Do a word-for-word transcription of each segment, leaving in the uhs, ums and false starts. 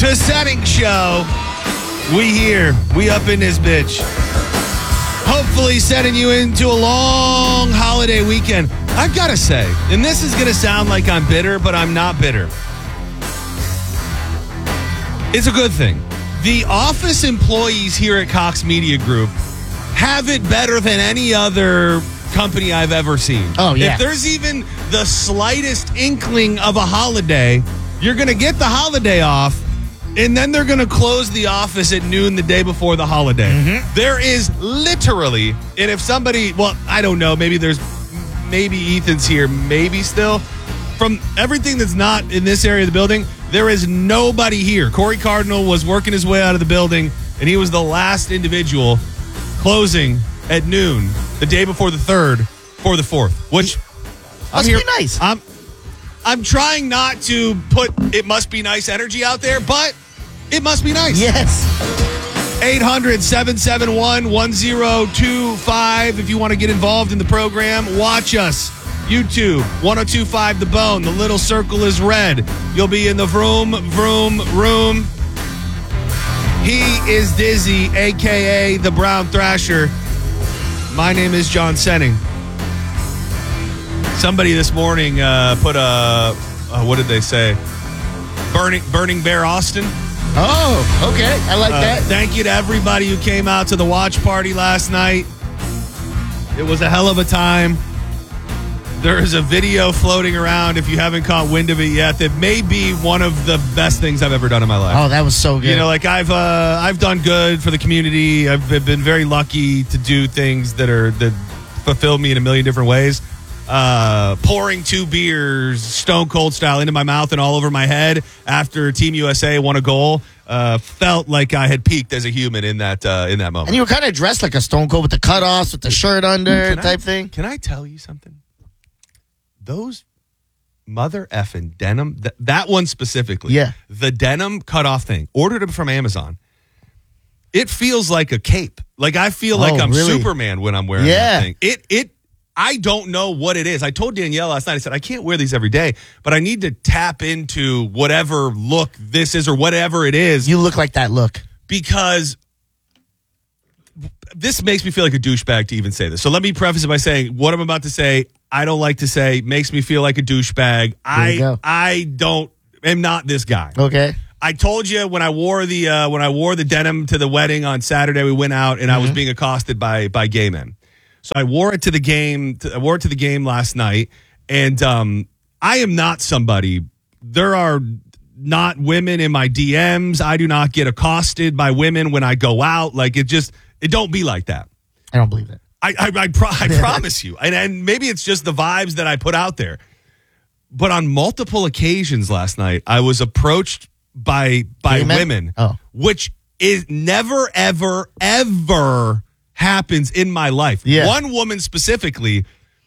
to Setting Show. We here. We up in this bitch. Hopefully setting you into a long holiday weekend. I've got to say, and this is going to sound like I'm bitter, but I'm not bitter. It's a good thing. The office employees here at Cox Media Group have it better than any other company I've ever seen. Oh, yeah. If there's even the slightest inkling of a holiday, you're going to get the holiday off, and then they're going to close the office at noon the day before the holiday. Mm-hmm. There is literally, and if somebody, well, I don't know, maybe there's, maybe Ethan's here, maybe still. From everything that's not in this area of the building, there is nobody here. Corey Cardinal was working his way out of the building, and he was the last individual closing at noon the day before the third for the fourth, which must I'm here, be nice. I'm, I'm trying not to put it must be nice energy out there, but it must be nice. Yes. eight hundred, seven seven one, one zero two five if you want to get involved in the program. Watch us. YouTube, one oh two point five The Bone. The little circle is red. You'll be in the vroom, vroom, room. He is Dizzy, a k a. the Brown Thrasher. My name is John Senning. Somebody this morning uh, put a, uh, what did they say? Burning, Burning Bear Austin. Oh, okay. I like Uh, that. Thank you to everybody who came out to the watch party last night. It was a hell of a time. There is a video floating around, if you haven't caught wind of it yet, that may be one of the best things I've ever done in my life. Oh, that was so good. You know, like I've uh, I've done good for the community. I've been very lucky to do things that are that fulfill me in a million different ways. Uh, pouring two beers, Stone Cold style, into my mouth and all over my head after Team U S A won a goal. Uh, felt like I had peaked as a human in that uh, in that moment. And you were kind of dressed like a Stone Cold with the cutoffs, with the shirt under Can type I, thing. Can I tell you something? Those mother effing denim, th- that one specifically, Yeah. the denim cutoff thing, ordered it from Amazon. It feels like a cape. Like I feel like Oh, I'm really? Superman when I'm wearing Yeah. that thing. It, it, I don't know what it is. I told Danielle last night, I said, I can't wear these every day, but I need to tap into whatever look this is or whatever it is. You look like that look. Because this makes me feel like a douchebag to even say this. So let me preface it by saying what I'm about to say, I don't like to say, makes me feel like a douchebag. I go. I don't am not this guy. Okay. I told you when I wore the uh, when I wore the denim to the wedding on Saturday, we went out and mm-hmm. I was being accosted by by gay men. So I wore it to the game. To, I wore it to the game last night, and um, I am not somebody. There are not women in my D Ms. I do not get accosted by women when I go out. Like it just it don't be like that. I don't believe it. I I, I, pro- I promise you, and, and maybe it's just the vibes that I put out there. But on multiple occasions last night, I was approached by by Gay men? women, Oh. which is never, ever, ever happens in my life. Yeah. One woman specifically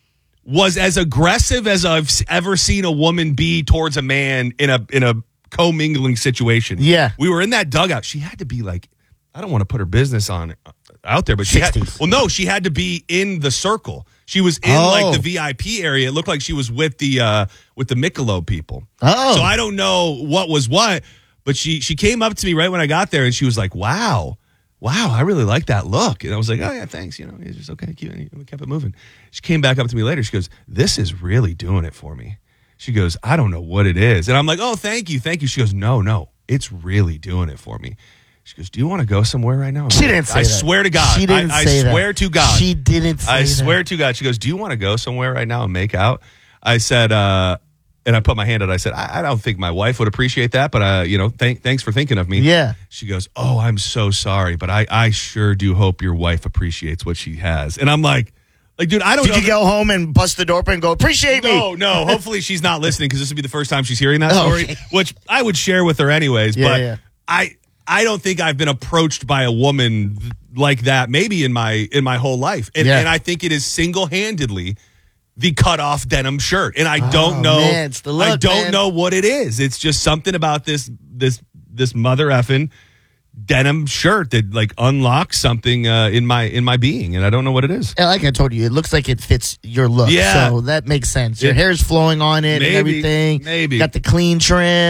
was as aggressive as I've ever seen a woman be towards a man in a in a commingling situation. Yeah. We were in that dugout. She had to be like, I don't want to put her business on out there, but she had, sixties. well, no, she had to be in the circle. She was in Oh. like the V I P area. It looked like she was with the uh, with the Michelob people. Oh. So I don't know what was what, but she she came up to me right when I got there, and she was like, "Wow, wow, I really like that look." And I was like, "Oh yeah, thanks." You know, it's just okay. Keep, we kept it moving. She came back up to me later. She goes, "This is really doing it for me." She goes, "I don't know what it is," and I'm like, "Oh, thank you, thank you." She goes, "No, no, it's really doing it for me." She goes, "Do you want to go somewhere right now?" She didn't say I that. swear to God. She didn't I, say I that. swear to God. She didn't say I that. swear to God. She goes, "Do you want to go somewhere right now and make out?" I said, uh, and I put my hand out. I said, I, I don't think my wife would appreciate that, but, uh, you know, th- thanks for thinking of me. Yeah. She goes, "Oh, I'm so sorry, but I, I sure do hope your wife appreciates what she has." And I'm like, like, dude, I don't Did know. you go home and bust the door open and go, appreciate me? No, no. Hopefully she's not listening because this would be the first time she's hearing that Oh, story, okay. which I would share with her anyways. Yeah, but yeah. I I don't think I've been approached by a woman like that maybe in my in my whole life. And, Yeah. and I think it is single-handedly the cut-off denim shirt. And I don't Oh, know man, it's the look, I don't man. know what it is. It's just something about this this this mother effing denim shirt that like unlocks something uh, in my in my being, and I don't know what it is. And like I told you, it looks like it fits your look. Yeah. So that makes sense. Your It- hair's flowing on it Maybe, and everything. maybe. Got the clean trim.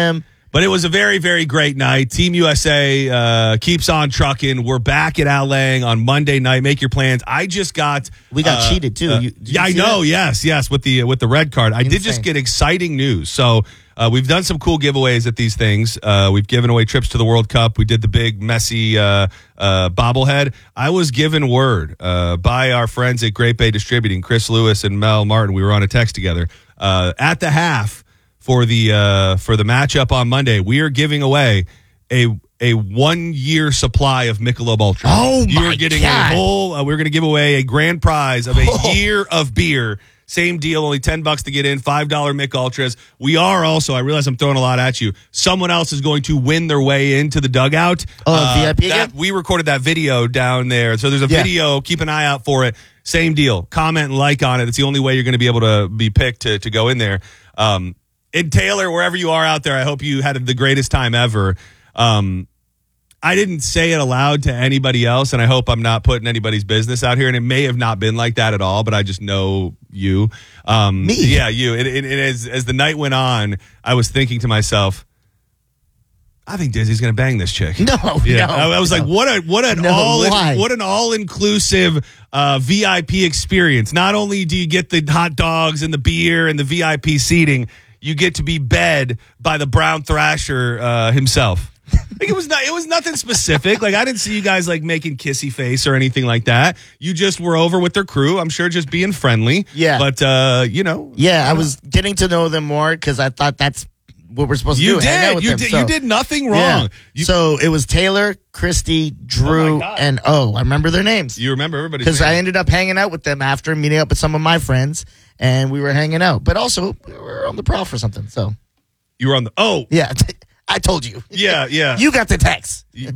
But it was a very, very great night. Team U S A uh, keeps on trucking. We're back at Al Lang on Monday night. Make your plans. I just got We got uh, cheated too. uh, You- did yeah, you I see know. that? Yes, yes. With the with the red card, I did just Insane. get exciting news. So uh, we've done some cool giveaways at these things. Uh, we've given away trips to the World Cup. We did the big Messi uh, uh, bobblehead. I was given word uh, by our friends at Great Bay Distributing, Chris Lewis and Mel Martin. We were on a text together uh, at the half for the uh, for the matchup on Monday. We are giving away a a one year supply of Michelob Ultra. Oh, You're my getting God. a whole. Uh, we're going to give away a grand prize of a Oh. year of beer. Same deal, only ten bucks to get in, five dollar Mich Ultras. We are also, I realize I'm throwing a lot at you, someone else is going to win their way into the dugout. Oh, V I P that, again? We recorded that video down there. So there's a Yeah. video. Keep an eye out for it. Same deal. Comment and like on it. It's the only way you're going to be able to be picked to, to go in there. Um, and Taylor, wherever you are out there, I hope you had the greatest time ever. Um, I didn't say it aloud to anybody else, and I hope I'm not putting anybody's business out here. And it may have not been like that at all, but I just know you. Um, Me? Yeah, you. And, and, and as, as the night went on, I was thinking to myself, I think Dizzy's going to bang this chick. No, Yeah, no. I, I was no. like, what a what an No, all why? what an all inclusive uh, V I P experience. Not only do you get the hot dogs and the beer and the V I P seating, you get to be bed by the Brown Thrasher uh, himself. Like it was not, it was nothing specific. Like I didn't see you guys like making kissy face or anything like that. You just were over with their crew. I'm sure just being friendly. Yeah. But uh, you know. Yeah, I was getting to know them more because I thought that's what we're supposed to You do. hang out did. with You them. did. So, You did nothing wrong. yeah. You, so it was Taylor, Christy, Drew, Oh, my God. and O. I remember their names you remember everybody's because I name. ended up hanging out with them after meeting up with some of my friends, and we were hanging out. But also, we were on the prowl for something. So You were on the. Oh. yeah, I told you. Yeah. Yeah. You got the text. You-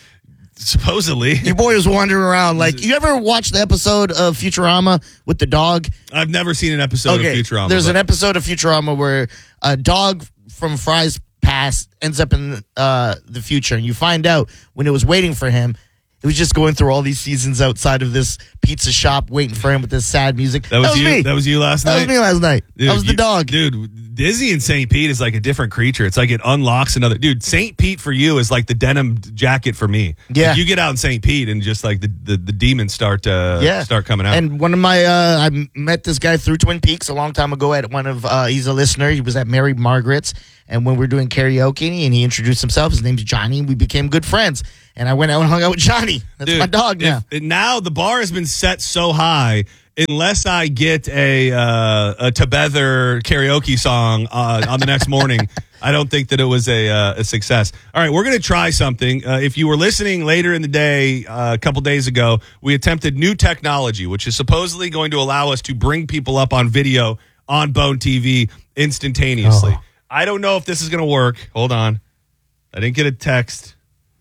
supposedly. Your boy was wandering around. Like, you ever watch the episode of Futurama with the dog? I've never seen an episode of Futurama. There's but- an episode of Futurama where a dog from Fry's past ends up in uh, the future, and you find out when it was waiting for him, it was just going through all these seasons outside of this pizza shop waiting for him with this sad music. That was, you. me. That was you last That night. was me last night. Dude, that was the you- dog. Dude, Dizzy and Saint Pete is like a different creature. It's like it unlocks another. Dude, Saint Pete for you is like the denim jacket for me. Yeah. Like you get out in Saint Pete and just like the, the, the demons start uh, Yeah. start coming out. And one of my, uh, I met this guy through Twin Peaks a long time ago at one of, uh, he's a listener. He was at Mary Margaret's. And when we were doing karaoke and he introduced himself, his name's Johnny, we became good friends. And I went out and hung out with Johnny. That's Dude, my dog now. if- now the bar has been set so high. Unless I get a uh, a Tebether karaoke song uh, on the next morning, I don't think that it was a uh, a success. All right, we're going to try something. Uh, if you were listening later in the day, uh, a couple days ago, we attempted new technology, which is supposedly going to allow us to bring people up on video on Bone T V instantaneously. Oh. I don't know if this is going to work. Hold on. I didn't get a text.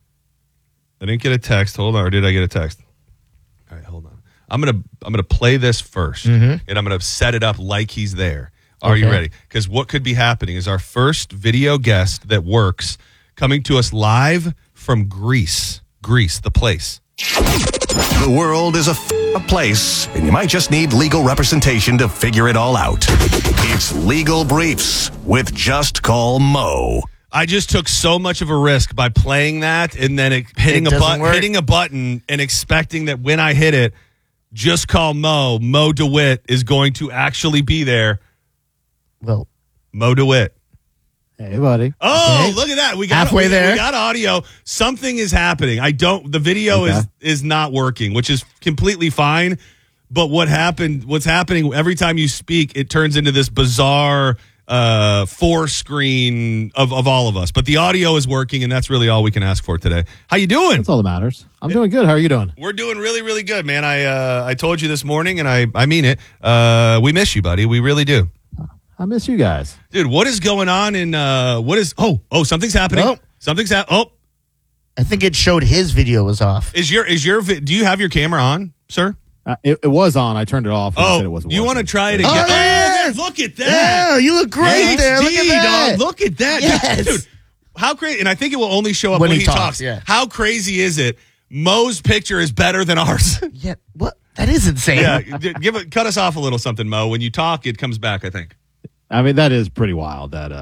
I didn't get a text. Hold on. Or did I get a text? All right, hold on. I'm gonna I'm gonna play this first, and I'm gonna set it up like he's there. Are you Okay. ready? Because what could be happening is our first video guest that works coming to us live from Greece. Greece, the place. The world is a, f- a place, and you might just need legal representation to figure it all out. It's Legal Briefs with Just Call Mo. I just took so much of a risk by playing that and then it, hitting It a doesn't button, work? hitting a button, and expecting that when I hit it, just call Mo. Mo DeWitt is going to actually be there. Well, Mo DeWitt. Hey, buddy. Oh, Okay. look at that. We got Halfway we, there. We got audio. Something is happening. I don't the video is Okay. is not working, which is completely fine. But what happened what's happening every time you speak, it turns into this bizarre uh four screen of, of all of us. But the audio is working, and that's really all we can ask for today. How you doing? That's all that matters. I'm doing good. How are you doing? We're doing really, really good, man. I uh I told you this morning, and I, I mean it. Uh we miss you, buddy. We really do. I miss you guys. Dude, what is going on in uh what is oh oh something's happening. Oh. Something's hap- oh I think it showed his video was off. Is your is your vi- do you have your camera on, sir? Uh, it, it was on. I turned it off. And Oh, said it wasn't you want to working. try it Oh, again? there it is. look at Yeah, that! you look great there. Look H D, at that. dog. Look at that, Yes. dude. How crazy! And I think it will only show up When when, he he talks, talks. yeah. How crazy is it? Mo's picture is better than ours. Yeah, what? That is insane. yeah, d- give it. Cut us off a little something, Mo. When you talk, it comes back. I think. I mean, that is pretty wild that uh,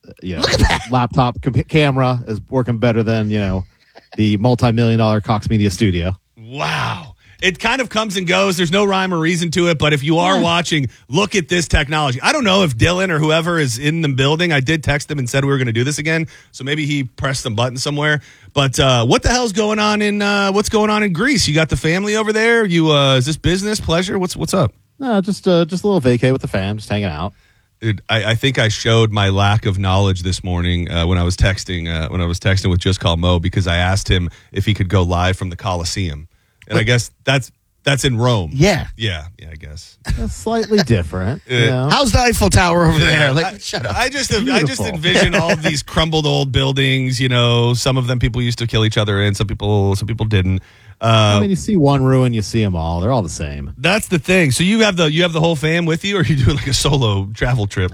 you know, laptop com- camera is working better than, you know, the multi-million dollar Cox Media studio. Wow. It kind of comes and goes. There's no rhyme or reason to it. But if you are yeah. watching, look at this technology. I don't know if Dylan or whoever is in the building. I did text him and said we were going to do this again. So maybe he pressed some button somewhere. But uh, what the hell's going on in uh, what's going on in Greece? You got the family over there? You uh, is this business, pleasure? What's what's up? No, just uh, just a little vacay with the fam, just hanging out. Dude, I, I think I showed my lack of knowledge this morning uh, when I was texting uh, when I was texting with Just Call Mo because I asked him if he could go live from the Coliseum. And I guess that's that's in Rome. Yeah. Yeah, yeah, I guess. That's slightly different. You know? How's the Eiffel Tower over there? Like, I, shut up. I just I just envision all of these crumbled old buildings, you know, some of them people used to kill each other in, some people some people didn't. Uh, I mean, you see one ruin, you see them all. They're all the same. That's the thing. So you have the you have the whole fam with you, or are you doing like a solo travel trip?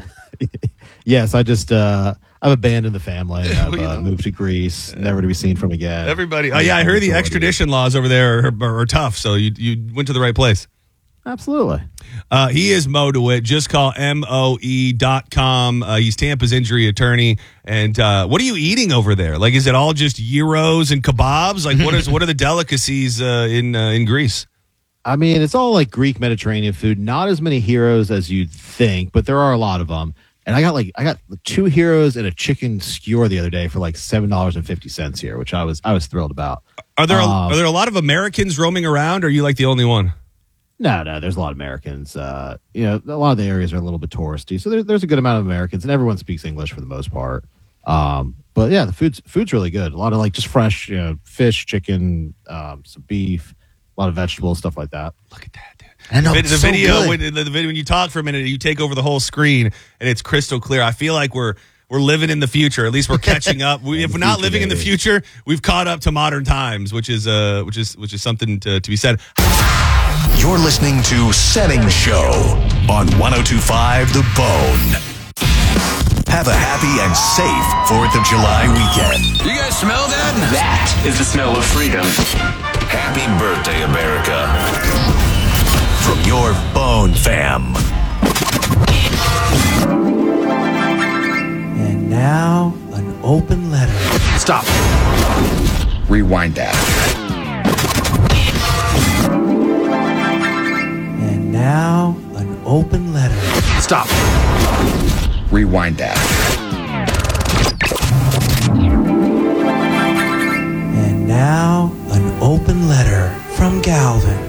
Yes, I just uh, I've abandoned the family. I've uh, moved to Greece, never to be seen from again. Everybody. Oh yeah, I heard the extradition laws over there are, are, are tough. So you you went to the right place. Absolutely. Uh, he is Mo DeWitt. Just call M O E dot com. Uh, he's Tampa's injury attorney. And uh, what are you eating over there? Like, is it all just gyros and kebabs? Like, what is what are the delicacies uh, in uh, in Greece? I mean, it's all like Greek Mediterranean food. Not as many heroes as you'd think, but there are a lot of them. And I got like I got two heroes and a chicken skewer the other day for like seven dollars and fifty cents here, which I was I was thrilled about. Are there um, a, are there a lot of Americans roaming around? Or are you like the only one? No, no, there's a lot of Americans. Uh, you know, a lot of the areas are a little bit touristy, so there, there's a good amount of Americans, and everyone speaks English for the most part. Um, but yeah, the food's food's really good. A lot of like just fresh, you know, fish, chicken, um, some beef, a lot of vegetables, stuff like that. Look at that, dude. I know, the, it's the so video, good. when, the, the video when you talk for a minute, you take over the whole screen, and it's crystal clear. I feel like we're we're living in the future. At least we're catching up. We, if we're not living in the future, we've caught up to modern times, which is uh, which is which is something to, to be said. You're listening to Setting Show on one oh two point five The Bone. Have a happy and safe fourth of July weekend. You guys smell that? That is the smell of freedom. Happy birthday, America. From your Bone fam. And now, an open letter. Stop. Rewind that. And now, an open letter. Stop. Rewind that. And now, an open letter from Galvin.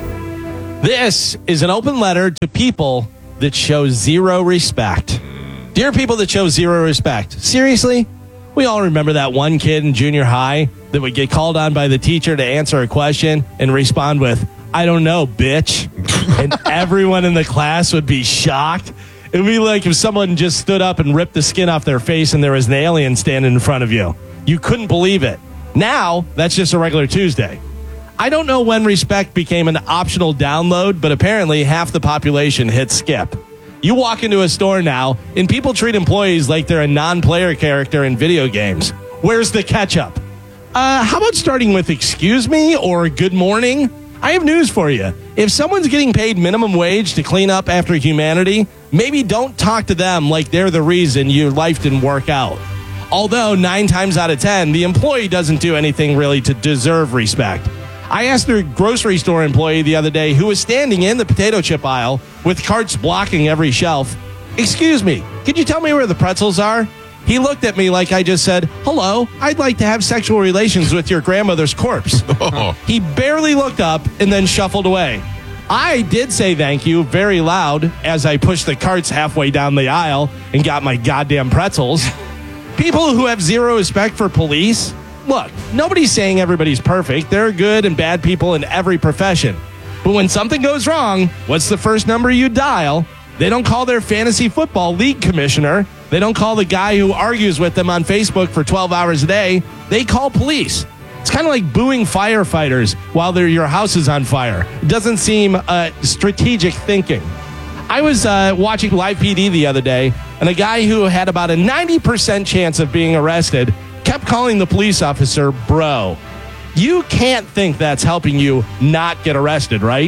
This is an open letter to people that show zero respect. Dear people that show zero respect, seriously? We all remember that one kid in junior high that would get called on by the teacher to answer a question and respond with, I don't know, bitch. And everyone in the class would be shocked. It would be like if someone just stood up and ripped the skin off their face and there was an alien standing in front of you. You couldn't believe it. Now, that's just a regular Tuesday. I don't know when respect became an optional download, but apparently half the population hit skip. You walk into a store now, and people treat employees like they're a non-player character in video games. Where's the ketchup? Uh, how about starting with excuse me or good morning? I have news for you. If someone's getting paid minimum wage to clean up after humanity, maybe don't talk to them like they're the reason your life didn't work out. Although nine times out of ten, the employee doesn't do anything really to deserve respect. I asked a grocery store employee the other day who was standing in the potato chip aisle with carts blocking every shelf, excuse me, could you tell me where the pretzels are? He looked at me like I just said, hello, I'd like to have sexual relations with your grandmother's corpse. He barely looked up and then shuffled away. I did say thank you very loud as I pushed the carts halfway down the aisle and got my goddamn pretzels. People who have zero respect for police, look, nobody's saying everybody's perfect. There are good and bad people in every profession. But when something goes wrong, what's the first number you dial? They don't call their fantasy football league commissioner. They don't call the guy who argues with them on Facebook for twelve hours a day. They call police. It's kind of like booing firefighters while they're, your house is on fire. It doesn't seem uh, strategic thinking. I was uh, watching Live P D the other day, and a guy who had about a ninety percent chance of being arrested kept calling the police officer bro. You can't think that's helping you not get arrested, right?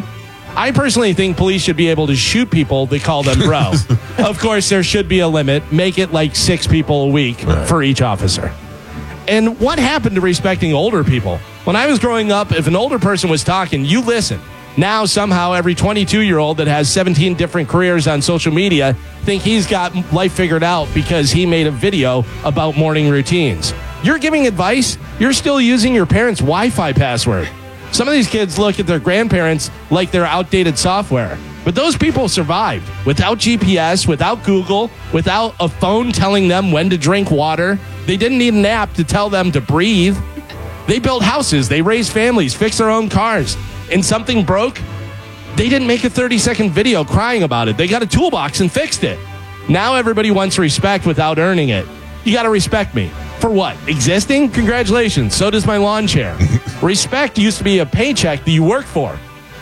I personally think police should be able to shoot people that call them bro. Of course, there should be a limit. Make it like six people a week right. for each officer. And what happened to respecting older people? When I was growing up, if an older person was talking, you listen. Now, somehow, every twenty-two-year-old that has seventeen different careers on social media think he's got life figured out because he made a video about morning routines. You're giving advice, you're still using your parents' Wi-Fi password. Some of these kids look at their grandparents like they're outdated software. But those people survived without G P S, without Google, without a phone telling them when to drink water. They didn't need an app to tell them to breathe. They built houses, they raised families, fixed their own cars. And something broke, they didn't make a thirty-second video crying about it. They got a toolbox and fixed it. Now everybody wants respect without earning it. You got to respect me. For what? Existing? Congratulations. So does my lawn chair. Respect used to be a paycheck that you work for.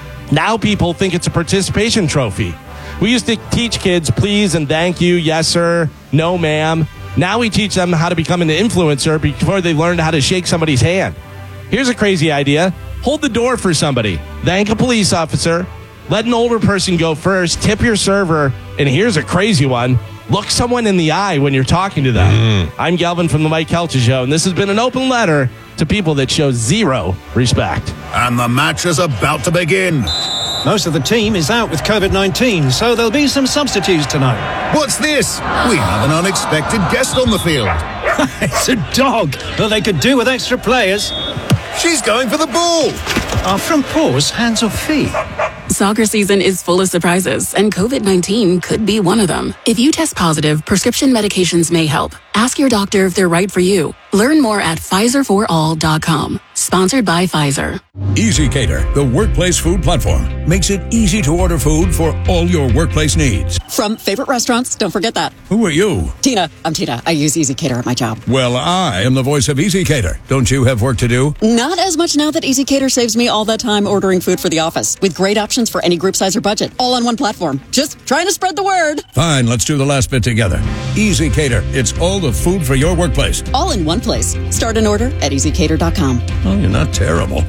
Now people think it's a participation trophy. We used to teach kids please and thank you, yes sir, no ma'am. Now we teach them how to become an influencer before they learn how to shake somebody's hand. Here's a crazy idea. Hold the door for somebody. Thank a police officer. Let an older person go first. Tip your server. And here's a crazy one. Look someone in the eye when you're talking to them. Mm. I'm Galvin from the Mike Kelcha Show, and this has been an open letter to people that show zero respect. And the match is about to begin. Most of the team is out with covid nineteen, so there'll be some substitutes tonight. What's this? We have an unexpected guest on the field. It's a dog. Well, they could do with extra players. She's going for the ball. Our front paws, hands or feet? Soccer season is full of surprises, and covid nineteen could be one of them. If you test positive, prescription medications may help. Ask your doctor if they're right for you. Learn more at Pfizer for all dot com. Sponsored by Pfizer. EasyCater, the workplace food platform, makes it easy to order food for all your workplace needs. From favorite restaurants, don't forget that. Who are you? Tina. I'm Tina. I use EasyCater at my job. Well, I am the voice of EasyCater. Don't you have work to do? Not as much now that EasyCater saves me all that time ordering food for the office, with great options for any group size or budget, all on one platform. Just trying to spread the word. Fine, let's do the last bit together. EasyCater. It's all the food for your workplace. All in one place. Start an order at easy cater dot com. Oh, you're not terrible.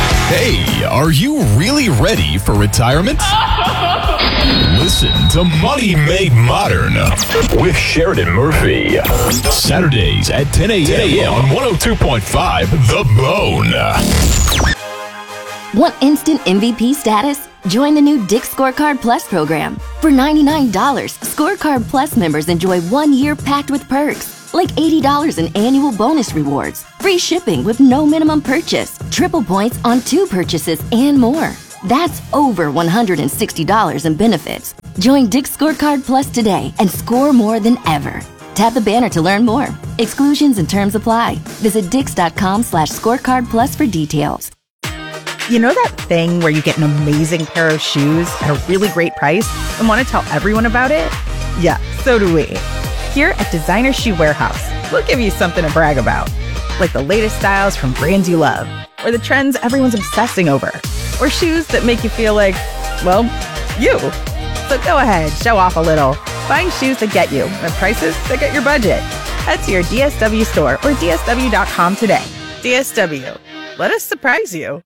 Hey, are you really ready for retirement? Listen to Money Made Modern with Sheridan Murphy. Saturdays at ten a.m. on one oh two point five The Bone. Want instant M V P status? Join the new Dick's Scorecard Plus program. For ninety-nine dollars, Scorecard Plus members enjoy one year packed with perks, like eighty dollars in annual bonus rewards, free shipping with no minimum purchase, triple points on two purchases, and more. That's over one hundred sixty dollars in benefits. Join Dick's Scorecard Plus today and score more than ever. Tap the banner to learn more. Exclusions and terms apply. Visit dix.com slash scorecard plus for details. You know that thing where you get an amazing pair of shoes at a really great price and want to tell everyone about it? Yeah, so do we. Here at Designer Shoe Warehouse, we'll give you something to brag about, like the latest styles from brands you love, or the trends everyone's obsessing over, or shoes that make you feel like, well, you. So go ahead, show off a little. Find shoes that get you at prices that get your budget. Head to your D S W store or D S W dot com today. D S W. Let us surprise you.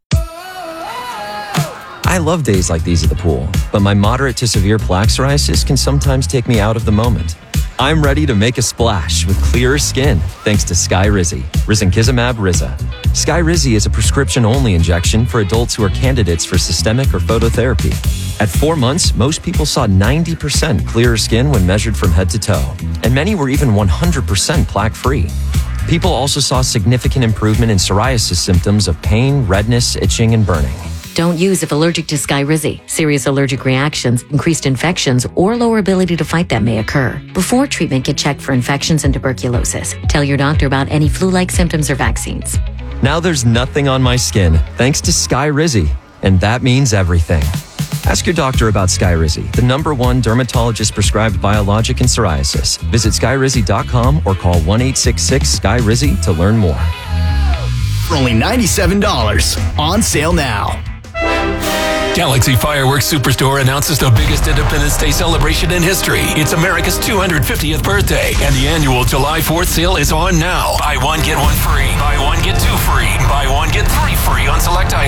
I love days like these at the pool, but my moderate to severe plaque psoriasis can sometimes take me out of the moment. I'm ready to make a splash with clearer skin thanks to Skyrizi, risankizumab Riza. Skyrizi is a prescription-only injection for adults who are candidates for systemic or phototherapy. At four months, most people saw ninety percent clearer skin when measured from head to toe, and many were even one hundred percent plaque-free. People also saw significant improvement in psoriasis symptoms of pain, redness, itching, and burning. Don't use if allergic to Skyrizi. Serious allergic reactions, increased infections, or lower ability to fight them may occur. Before treatment, get checked for infections and tuberculosis. Tell your doctor about any flu-like symptoms or vaccines. Now there's nothing on my skin thanks to Skyrizi, and that means everything. Ask your doctor about Skyrizi, the number one dermatologist-prescribed biologic in psoriasis. Visit skyrizi dot com or call one eight six six sky rizi to learn more. For only ninety-seven dollars. On sale now. Galaxy Fireworks Superstore announces the biggest Independence Day celebration in history. It's America's two hundred fiftieth birthday, and the annual July fourth sale is on now. Buy one, get one free. Buy one, get two free. Buy one, get three free on select items. Every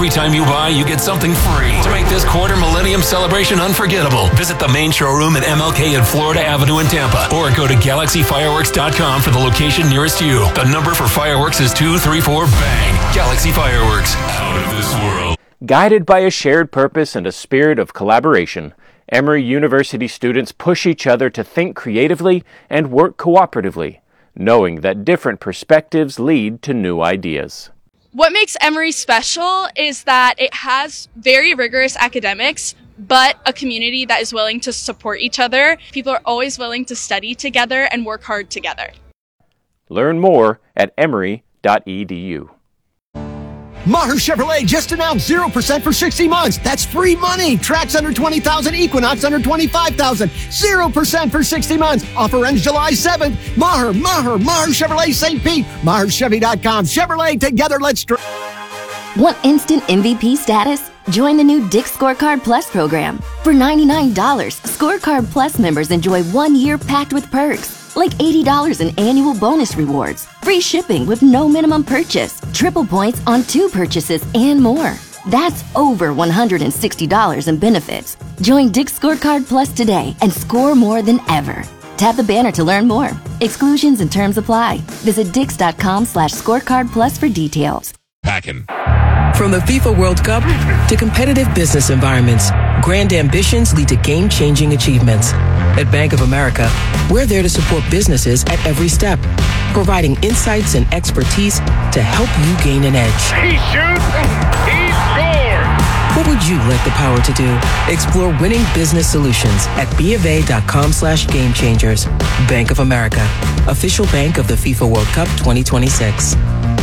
Every time you buy, you get something free. To make this quarter millennium celebration unforgettable, visit the main showroom at M L K and Florida Avenue in Tampa, or go to galaxy fireworks dot com for the location nearest you. The number for fireworks is two three four bang. Galaxy Fireworks, out of this world. Guided by a shared purpose and a spirit of collaboration, Emory University students push each other to think creatively and work cooperatively, knowing that different perspectives lead to new ideas. What makes Emory special is that it has very rigorous academics, but a community that is willing to support each other. People are always willing to study together and work hard together. Learn more at emory dot e d u. Maher Chevrolet just announced zero percent for sixty months. That's free money. Trax under twenty thousand, Equinox under twenty-five thousand. zero percent for sixty months. Offer ends July seventh. Maher, Maher, Maher Chevrolet Saint Pete. Maher Chevy dot com. Chevrolet, together let's drive. Want instant M V P status? Join the new Dick's Scorecard Plus program. For ninety-nine dollars, Scorecard Plus members enjoy one year packed with perks. Like eighty dollars in annual bonus rewards, free shipping with no minimum purchase, triple points on two purchases, and more. That's over one hundred sixty dollars in benefits. Join Dick's Scorecard Plus today and score more than ever. Tap the banner to learn more. Exclusions and terms apply. Visit dix dot com slash scorecard plus for details. Packing. From the FIFA World Cup to competitive business environments, grand ambitions lead to game-changing achievements. At Bank of America, we're there to support businesses at every step, providing insights and expertise to help you gain an edge. He shoots, he scores! What would you like the power to do? Explore winning business solutions at BofA.com slash game changers. Bank of America, official bank of the FIFA World Cup twenty twenty-six.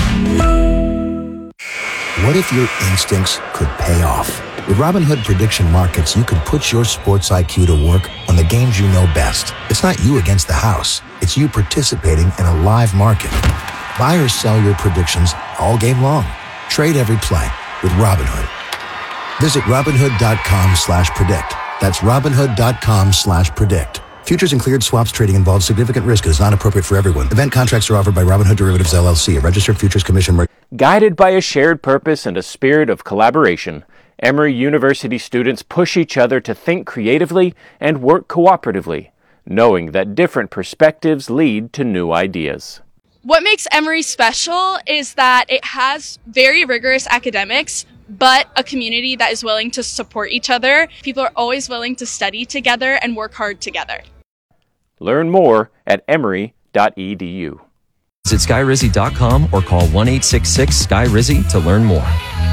What if your instincts could pay off? With Robinhood Prediction Markets, you can put your sports I Q to work on the games you know best. It's not you against the house. It's you participating in a live market. Buy or sell your predictions all game long. Trade every play with Robinhood. Visit Robinhood.com slash predict. That's Robinhood.com slash predict. Futures and cleared swaps trading involves significant risk and is not appropriate for everyone. Event contracts are offered by Robinhood Derivatives, L L C, a registered futures commission. Guided by a shared purpose and a spirit of collaboration, Emory University students push each other to think creatively and work cooperatively, knowing that different perspectives lead to new ideas. What makes Emory special is that it has very rigorous academics, but a community that is willing to support each other. People are always willing to study together and work hard together. Learn more at emory dot e d u. Visit sky rizzy dot com or call one eight six six sky rizzy to learn more.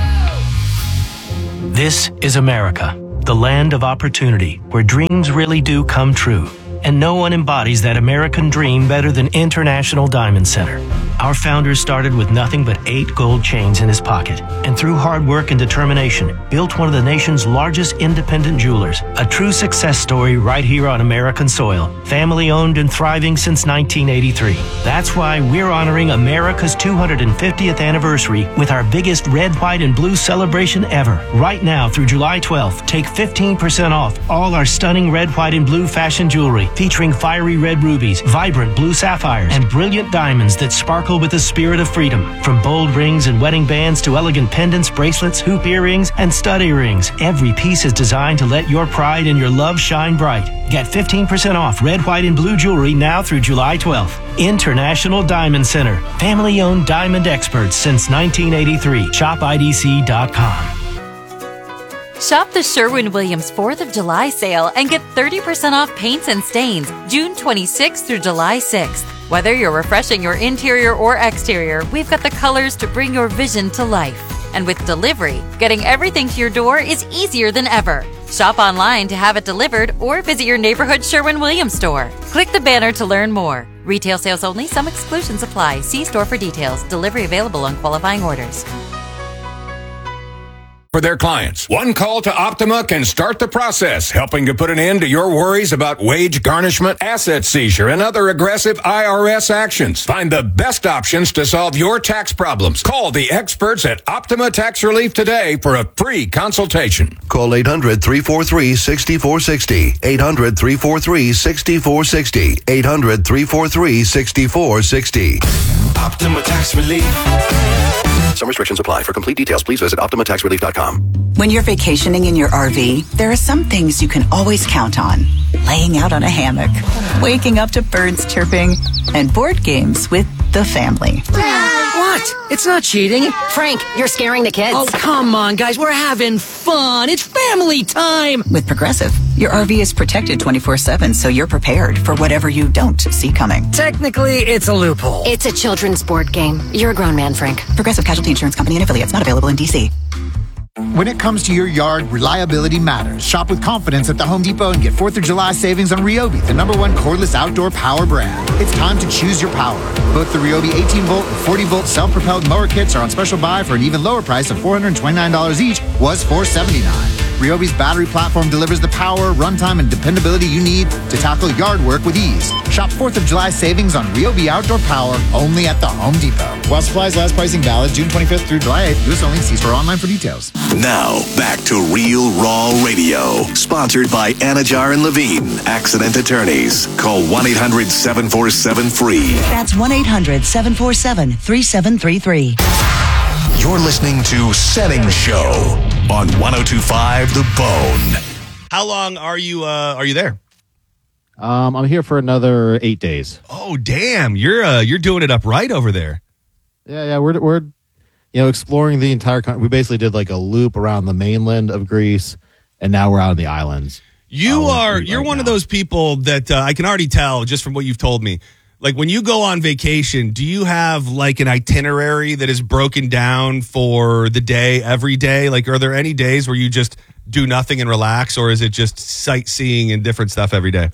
This is America, the land of opportunity, where dreams really do come true. And no one embodies that American dream better than International Diamond Center. Our founder started with nothing but eight gold chains in his pocket, and through hard work and determination, built one of the nation's largest independent jewelers. A true success story right here on American soil. Family owned and thriving since nineteen eighty-three. That's why we're honoring America's two hundred fiftieth anniversary with our biggest red, white, and blue celebration ever. Right now through July twelfth, take fifteen percent off all our stunning red, white, and blue fashion jewelry, featuring fiery red rubies, vibrant blue sapphires, and brilliant diamonds that sparkle with the spirit of freedom. From bold rings and wedding bands to elegant pendants, bracelets, hoop earrings, and stud earrings, every piece is designed to let your pride and your love shine bright. Get fifteen percent off red, white, and blue jewelry now through July twelfth. International Diamond Center. Family-owned diamond experts since nineteen eighty-three. shop I D C dot com. Shop the Sherwin-Williams fourth of July sale and get thirty percent off paints and stains June twenty-sixth through July sixth. Whether you're refreshing your interior or exterior, we've got the colors to bring your vision to life. And with delivery, getting everything to your door is easier than ever. Shop online to have it delivered or visit your neighborhood Sherwin-Williams store. Click the banner to learn more. Retail sales only. Some exclusions apply. See store for details. Delivery available on qualifying orders. For their clients, one call to Optima can start the process, helping to put an end to your worries about wage garnishment, asset seizure, and other aggressive I R S actions. Find the best options to solve your tax problems. Call the experts at Optima Tax Relief today for a free consultation. Call eight hundred, three four three, six four six zero. eight hundred, three four three, six four six zero. eight hundred, three four three, six four six zero. Optima Tax Relief. Some restrictions apply. For complete details, please visit Optima Tax Relief dot com. When you're vacationing in your R V, there are some things you can always count on. Laying out on a hammock, waking up to birds chirping, and board games with the family. What? It's not cheating. Frank, you're scaring the kids. Oh, come on, guys. We're having fun. It's family time. With Progressive, your R V is protected twenty-four seven, so you're prepared for whatever you don't see coming. Technically, it's a loophole. It's a children's board game. You're a grown man, Frank. Progressive Casualty Insurance Company and affiliates, not available in D C. When it comes to your yard, reliability matters. Shop with confidence at the Home Depot and get fourth of July savings on Ryobi, the number one cordless outdoor power brand. It's time to choose your power. Both the Ryobi eighteen volt and forty volt self-propelled mower kits are on special buy for an even lower price of four hundred twenty-nine dollars each, was four hundred seventy-nine dollars. Ryobi's battery platform delivers the power, runtime, and dependability you need to tackle yard work with ease. Shop fourth of July savings on Ryobi outdoor power only at the Home Depot. While supplies last, pricing valid June twenty-fifth through July eighth. U S only. See store online for details. Now, back to Real Raw Radio. Sponsored by Anajar and Levine, accident attorneys. Call one eight hundred seven four seven free. That's one eight hundred seven four seven three seven three three. You're listening to Setting Show on one oh two point five The Bone. How long are you uh, are you there? Um, I'm here for another eight days. Oh, damn! You're uh, you're doing it up right over there. Yeah, yeah, we're we're you know exploring the entire country. We basically did like a loop around the mainland of Greece, and now we're out on the islands. You uh, are you're right one now. of those people that uh, I can already tell just from what you've told me. Like when you go on vacation, do you have like an itinerary that is broken down for the day every day? Like, are there any days where you just do nothing and relax, or is it just sightseeing and different stuff every day?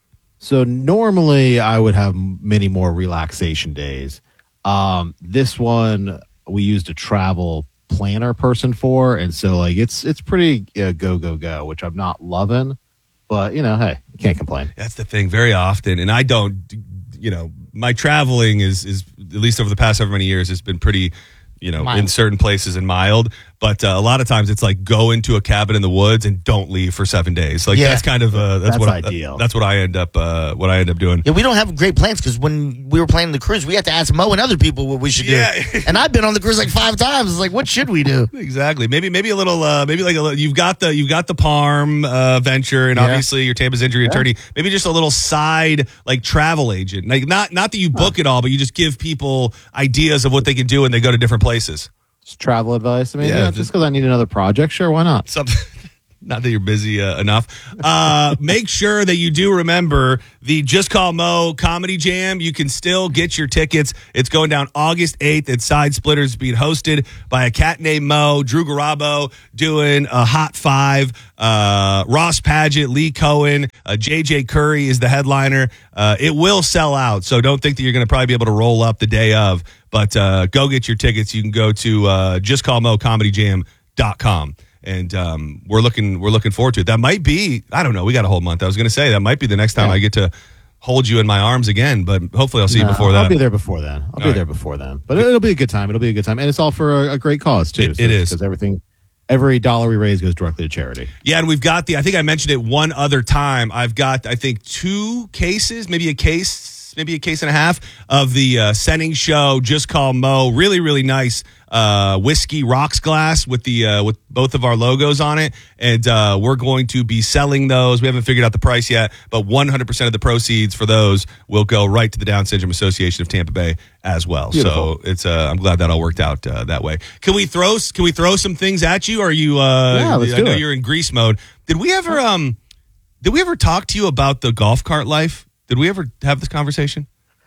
So normally I would have many more relaxation days. Um, this one we used a travel planner person for, and so like it's it's pretty uh, go go go, which I'm not loving, but you know, hey, you can't complain. That's the thing. Very often, and I don't. You know, my traveling is, is at least over the past however many years, has been pretty, you know, mild. In certain places and mild. But uh, a lot of times it's like go into a cabin in the woods and don't leave for seven days. Like yeah. that's kind of uh, that's, that's what ideal. I, that's what I end up uh, what I end up doing. Yeah, we don't have great plans because when we were planning the cruise, we had to ask Mo and other people what we should yeah. do. And I've been on the cruise like five times. It's like, what should we do? Exactly. Maybe maybe a little. Uh, maybe like a little, you've got the you've got the Parm uh, venture, and yeah. obviously your Tampa's injury yeah. attorney. Maybe just a little side like travel agent. Like not not that you book huh. it all, but you just give people ideas of what they can do when they go to different places. Just travel advice. I mean, yeah, yeah just because I need another project, sure, why not? Something, not that you're busy uh, enough. Uh, make sure that you do remember the Just Call Mo Comedy Jam. You can still get your tickets. It's going down August eighth at Side Splitters, being hosted by a cat named Mo. Drew Garabo doing a hot five. Uh, Ross Padgett, Lee Cohen, uh, J J Curry is the headliner. Uh, it will sell out, so don't think that you're going to probably be able to roll up the day of. But uh, go get your tickets. You can go to uh, just call mo comedy jam dot com. And um, we're looking we're looking forward to it. That might be, I don't know, we got a whole month. I was going to say that might be the next time yeah. I get to hold you in my arms again, but hopefully I'll see no, you before that. I'll be there before then. I'll all be right. there before then. But it'll be a good time. It'll be a good time. And it's all for a, a great cause, too. It, so, it is. Because everything, every dollar we raise goes directly to charity. Yeah, and we've got the, I think I mentioned it one other time. I've got, I think, two cases, maybe a case, maybe a case and a half of the uh, Setting Show Just Call Mo. Really, really nice uh, whiskey rocks glass with the uh, with both of our logos on it, and uh, we're going to be selling those. We haven't figured out the price yet, but one hundred percent of the proceeds for those will go right to the Down Syndrome Association of Tampa Bay as well. Beautiful. So it's uh, I'm glad that all worked out uh, that way. Can we throw Can we throw some things at you? Or are you? Uh, yeah, let's I do know it. You're in Grease mode. Did we ever um Did we ever talk to you about the golf cart life? Did we ever have this conversation?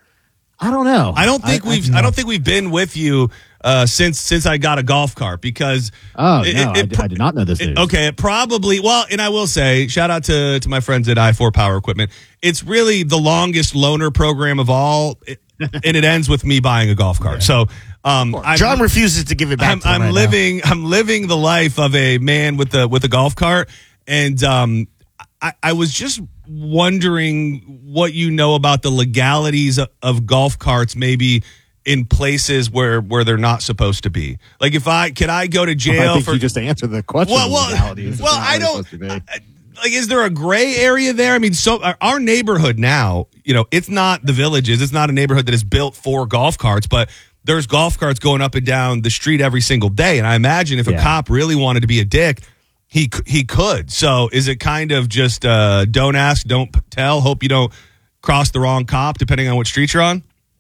I don't know. I don't think I, we've. I, I don't think we've been with you uh, since since I got a golf cart because. Oh it, no, it, it, I, I did not know this news. It, okay, it probably. Well, and I will say, shout out to to my friends at I four Power Equipment. It's really the longest loaner program of all, it, and it ends with me buying a golf cart. Yeah. So. Um, John refuses to give it back. I'm, to him I'm right living. Now. I'm living the life of a man with a with a golf cart, and um, I, I was just wondering what you know about the legalities of, of golf carts, maybe in places where, where they're not supposed to be. Like, if I could, I go to jail well, I think for you just answered the question. Well, well, well I don't. Like, is there a gray area there? I mean, so our neighborhood now, you know, it's not the Villages. It's not a neighborhood that is built for golf carts, but there's golf carts going up and down the street every single day. And I imagine if Yeah. a cop really wanted to be a dick, he c- he could. So is it kind of just uh, don't ask, don't p- tell, hope you don't cross the wrong cop, depending on what street you're on?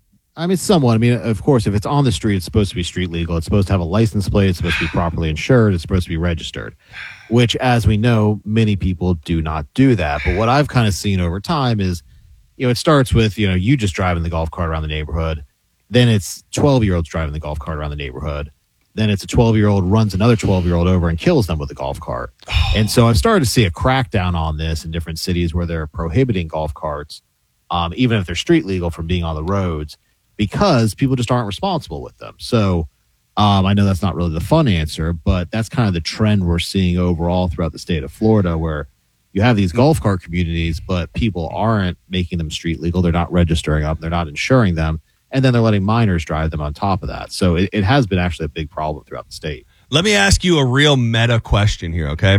I mean, somewhat. I mean, of course, if it's on the street, it's supposed to be street legal. It's supposed to have a license plate. It's supposed to be properly insured. It's supposed to be registered, which, as we know, many people do not do that. But what I've kind of seen over time is, you know, it starts with, you know, you just driving the golf cart around the neighborhood. Then it's twelve-year-olds driving the golf cart around the neighborhood. Then it's a twelve-year-old runs another twelve-year-old over and kills them with a golf cart. And so I've started to see a crackdown on this in different cities where they're prohibiting golf carts, um, even if they're street legal, from being on the roads, because people just aren't responsible with them. So um, I know that's not really the fun answer, but that's kind of the trend we're seeing overall throughout the state of Florida, where you have these golf cart communities, but people aren't making them street legal. They're not registering them. They're not insuring them. And then they're letting minors drive them on top of that. So it, it has been actually a big problem throughout the state. Let me ask you a real meta question here, okay?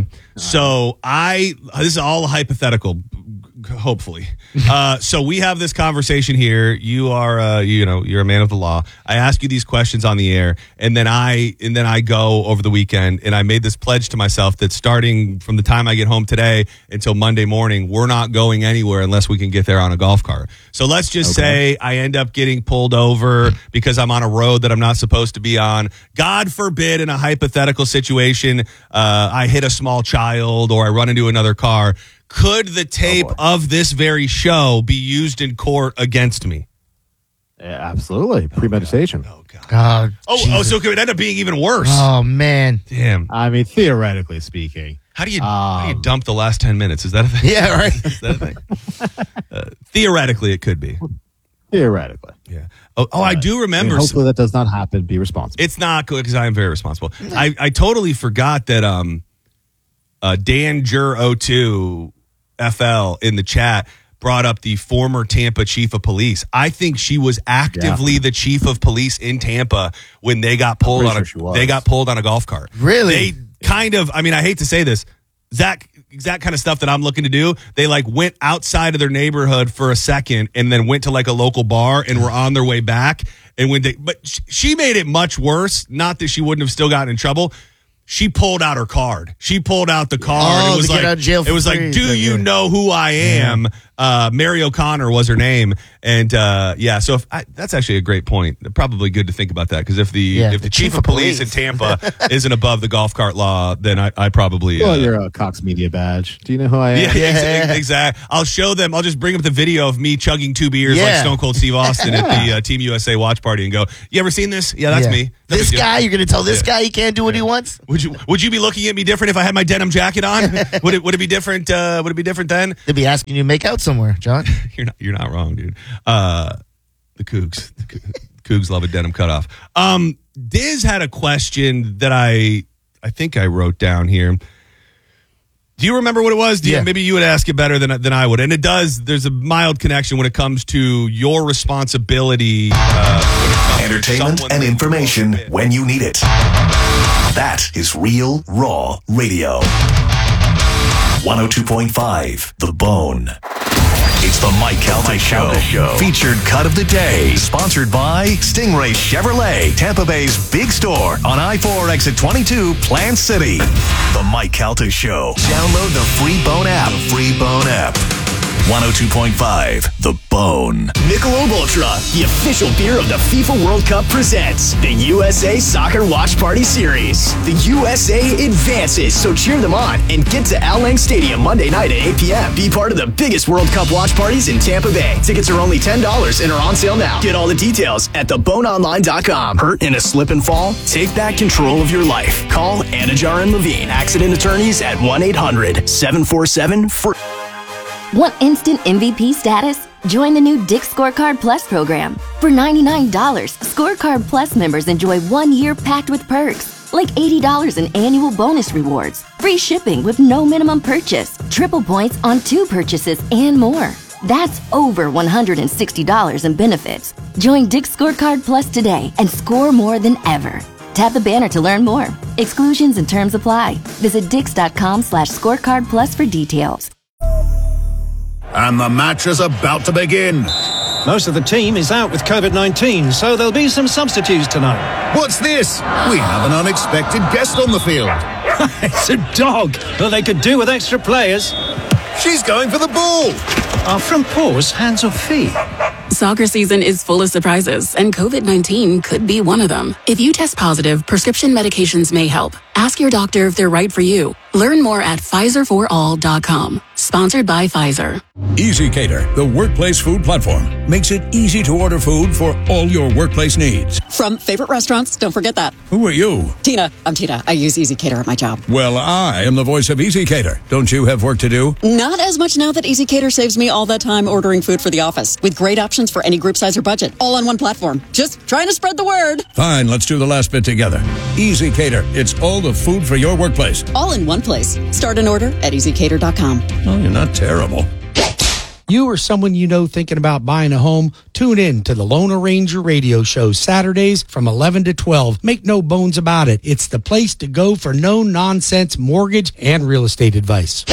So I, this is all hypothetical, hopefully. Uh, so we have this conversation here. You are, uh, you know, you're a man of the law. I ask you these questions on the air, and then I, and then I go over the weekend, and I made this pledge to myself that starting from the time I get home today until Monday morning, we're not going anywhere unless we can get there on a golf cart. So let's just Okay. say I end up getting pulled over because I'm on a road that I'm not supposed to be on. God forbid, in a hypothetical situation, uh, I hit a small child or I run into another car. Could the tape Oh, of this very show be used in court against me? Yeah, absolutely. Premeditation. Oh, God. God, Oh, oh, so it could end up being even worse. oh man. Damn. I mean, theoretically speaking. How do you how do you Um, dump the last ten minutes? Is that a thing? Yeah, right. Is that a thing? uh, theoretically, it could be. Theoretically. Yeah. Oh, oh I do I mean, remember. hopefully that does not happen. Be responsible. It's not good because I am very responsible. I, I totally forgot that um, uh, Danger oh two F L in the chat brought up the former Tampa chief of police. I think she was actively Yeah. the chief of police in Tampa when they got pulled pretty on a sure she was. they got pulled on a golf cart. Really? They kind of. I mean, I hate to say this, Zach. Exact kind of stuff that I'm looking to do. They like went outside of their neighborhood for a second and then went to like a local bar and were on their way back. And when they, but sh- she made it much worse. Not that she wouldn't have still gotten in trouble. She pulled out her card. She pulled out the card. Oh, it was to get like, out of jail it for was like, free. do you Yeah. know who I am? Uh, Mary O'Connor was her name. And, uh, yeah, so if I, that's actually a great point. Probably good to think about that. Cause if the, Yeah, if the, chief, of police, in Tampa isn't above the golf cart law, then I, I probably, Well, uh, you're a Cox Media badge. Do you know who I am? yeah, exactly. I'll show them. I'll just bring up the video of me chugging two beers like Yeah. Stone Cold Steve Austin at the uh, Team U S A watch party and go, you ever seen this? Yeah, that's Yeah. me. No This big deal. guy, you're gonna tell this Yeah. guy he can't do what he wants? Would you would you be looking at me different if I had my denim jacket on? would it would it be different? Uh, would it be different then? They'd be asking you to make out somewhere, John. You're not you're not wrong, dude. Uh, the Cougs, the Cou- Cougs love a denim cutoff. Um, Diz had a question that I I think I wrote down here. Do you remember what it was? Do you, Yeah. maybe you would ask it better than than I would. And it does. There's a mild connection when it comes to your responsibility. Uh, when it comes to Entertainment someone and that- information when you need it. That is Real Raw Radio. one oh two point five The Bone. It's the Mike Calta Show. Show. Featured cut of the day. Sponsored by Stingray Chevrolet, Tampa Bay's big store on I four exit twenty-two, Plant City. The Mike Calta Show. Download the free Bone app. The free Bone app. one oh two point five The Bone. Michelob Ultra, the official beer of the FIFA World Cup, presents the U S A Soccer Watch Party Series. The U S A advances, so cheer them on and get to Al Lang Stadium Monday night at eight p.m. Be part of the biggest World Cup watch parties in Tampa Bay. Tickets are only ten dollars and are on sale now. Get all the details at the bone online dot com. Hurt in a slip and fall? Take back control of your life. Call Anajar and Levine, accident attorneys at one eight hundred seven four seven free. Want instant M V P status? Join the new Dick's Scorecard Plus program. For ninety-nine dollars, Scorecard Plus members enjoy one year packed with perks, like eighty dollars in annual bonus rewards, free shipping with no minimum purchase, triple points on two purchases, and more. That's over one hundred sixty dollars in benefits. Join Dick's Scorecard Plus today and score more than ever. Tap the banner to learn more. Exclusions and terms apply. Visit dix.com slash scorecard plus for details. And the match is about to begin. Most of the team is out with COVID nineteen, so there'll be some substitutes tonight. What's this? We have an unexpected guest on the field. It's a dog, but they could do with extra players. She's going for the ball. Are front paws hands or feet? Soccer season is full of surprises, and COVID nineteen could be one of them. If you test positive, prescription medications may help. Ask your doctor if they're right for you. Learn more at Pfizer for all dot com. Sponsored by Pfizer. EasyCater, the workplace food platform, makes it easy to order food for all your workplace needs. From favorite restaurants, don't forget that. Who are you? Tina. I'm Tina. I use EasyCater at my job. Well, I am the voice of EasyCater. Don't you have work to do? Not as much now that EasyCater saves me all that time ordering food for the office, with great options for any group size or budget, all on one platform. Just trying to spread the word. Fine, let's do the last bit together. EasyCater, it's all the food for your workplace. All in one place. Start an order at easy cater dot com. Oh, you're not terrible. You or someone you know thinking about buying a home, tune in to the Lone Ranger radio show Saturdays from eleven to twelve. Make no bones about it. It's the place to go for no-nonsense mortgage and real estate advice.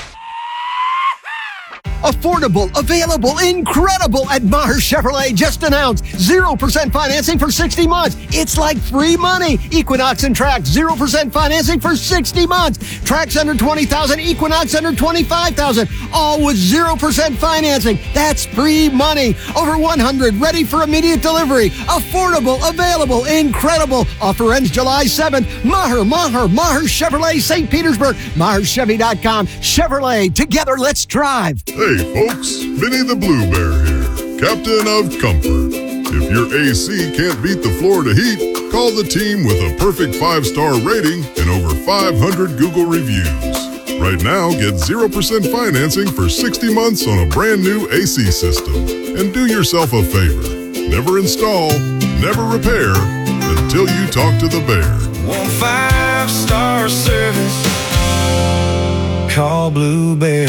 Affordable, available, incredible at Maher Chevrolet just announced. zero percent financing for sixty months. It's like free money. Equinox and Trax, zero percent financing for sixty months. Trax under twenty thousand, Equinox under twenty-five thousand. All with zero percent financing. That's free money. Over one hundred ready for immediate delivery. Affordable, available, incredible. Offer ends July seventh. Maher, Maher, Maher Chevrolet, Saint Petersburg. Maher Chevy dot com. Chevrolet, together let's drive. Hey folks, Vinny the Blue Bear here, Captain of Comfort. If your A C can't beat the Florida heat, call the team with a perfect five-star rating and over five hundred Google reviews. Right now, get zero percent financing for sixty months on a brand new A C system. And do yourself a favor. Never install, never repair until you talk to the bear. One five-star service. Call Blue Bear.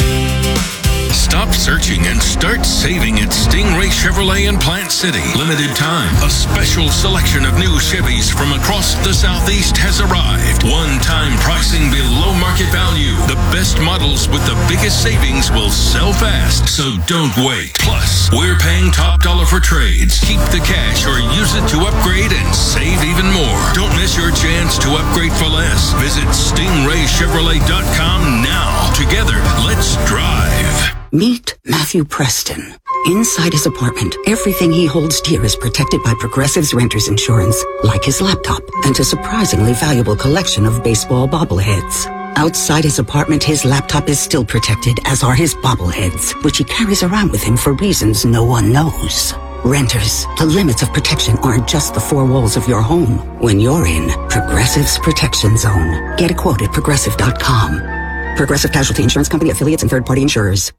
Stop searching and start saving at Stingray Chevrolet in Plant City. Limited time. A special selection of new Chevys from across the Southeast has arrived. One-time pricing below market value. The best models with the biggest savings will sell fast, so don't wait. Plus, we're paying top dollar for trades. Keep the cash or use it to upgrade and save even more. Don't miss your chance to upgrade for less. Visit stingray chevrolet dot com now. Together, let's drive. Meet Matthew Preston. Inside his apartment, everything he holds dear is protected by Progressive's renter's insurance, like his laptop and a surprisingly valuable collection of baseball bobbleheads. Outside his apartment, his laptop is still protected, as are his bobbleheads, which he carries around with him for reasons no one knows. Renters, the limits of protection aren't just the four walls of your home. When you're in Progressive's Protection Zone, get a quote at progressive dot com. Progressive Casualty Insurance Company, affiliates, and third-party insurers.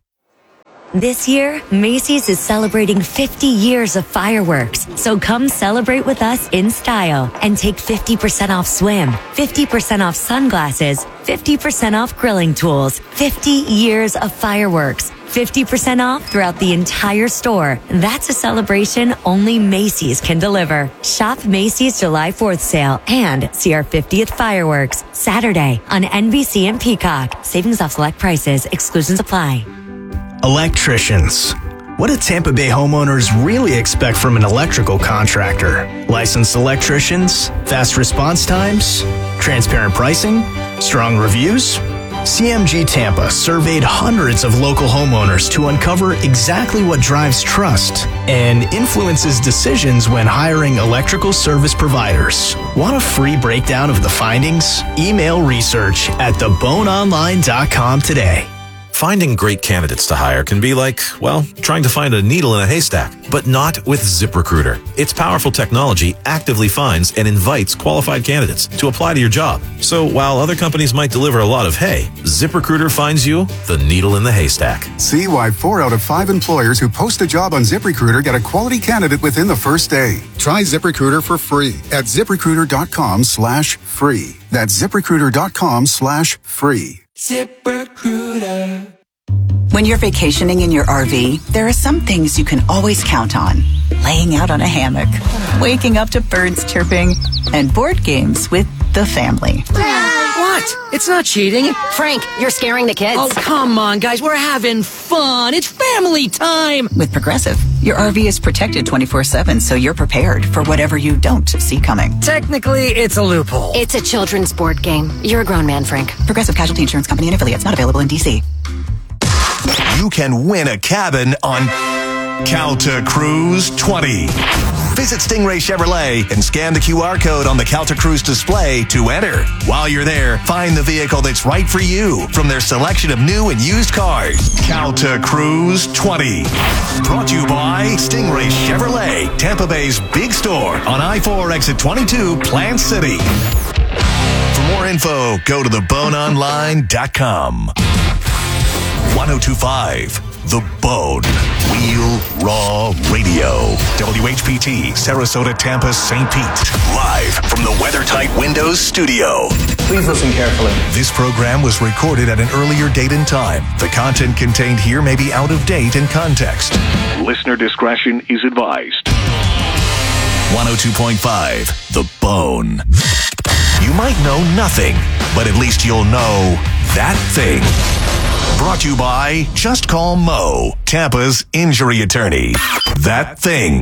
This year, Macy's is celebrating fifty years of fireworks. So come celebrate with us in style and take fifty percent off swim, fifty percent off sunglasses, fifty percent off grilling tools, fifty years of fireworks, fifty percent off throughout the entire store. That's a celebration only Macy's can deliver. Shop Macy's July fourth sale and see our fiftieth fireworks Saturday on N B C and Peacock. Savings off select prices. Exclusions apply. Electricians. What do Tampa Bay homeowners really expect from an electrical contractor? Licensed electricians? Fast response times? Transparent pricing? Strong reviews? C M G Tampa surveyed hundreds of local homeowners to uncover exactly what drives trust and influences decisions when hiring electrical service providers. Want a free breakdown of the findings? Email research at the bone online dot com today. Finding great candidates to hire can be like, well, trying to find a needle in a haystack, but not with ZipRecruiter. Its powerful technology actively finds and invites qualified candidates to apply to your job. So while other companies might deliver a lot of hay, ZipRecruiter finds you the needle in the haystack. See why four out of five employers who post a job on ZipRecruiter get a quality candidate within the first day. Try ZipRecruiter for free at ZipRecruiter.com slash free. That's ZipRecruiter.com slash free. ZipRecruiter. When you're vacationing in your R V, there are some things you can always count on. Laying out on a hammock, waking up to birds chirping, and board games with the family. What? It's not cheating. Frank, you're scaring the kids. Oh, come on, guys. We're having fun. It's family time. With Progressive, Your R V is protected twenty-four seven, so you're prepared for whatever you don't see coming. Technically, it's a loophole. It's a children's board game. You're a grown man, Frank. Progressive Casualty Insurance Company and affiliates, not available in D C. You can win a cabin on Calta Cruise twenty. Visit Stingray Chevrolet and scan the Q R code on the Calta Cruise display to enter. While you're there, find the vehicle that's right for you from their selection of new and used cars. Calta Cruise twenty. Brought to you by Stingray Chevrolet, Tampa Bay's big store on I four exit twenty-two, Plant City. For more info, go to the bone online dot com. one oh two point five The Bone. Wheel Raw Radio. W H P T, Sarasota, Tampa, Saint Pete. Live from the WeatherTight Windows studio. Please listen carefully. This program was recorded at an earlier date and time. The content contained here may be out of date in context. Listener discretion is advised. one oh two point five The Bone. You might know nothing, but at least you'll know that thing. Brought to you by Just Call Mo, Tampa's injury attorney. That thing.